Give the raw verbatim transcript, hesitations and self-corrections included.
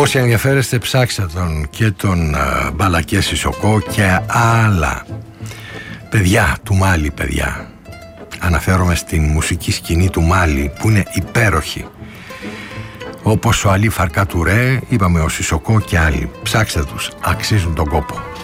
Όσοι ενδιαφέρεστε, ψάξτε τον και τον uh, Μπαλακέ Σισοκό και άλλα. Παιδιά του Μάλι, παιδιά. Αναφέρομαι στην μουσική σκηνή του Μάλι που είναι υπέροχη. Όπως ο Αλή Φαρκά Τουρέ, είπαμε ο Σισοκό και άλλοι. Ψάξτε τους, αξίζουν τον κόπο.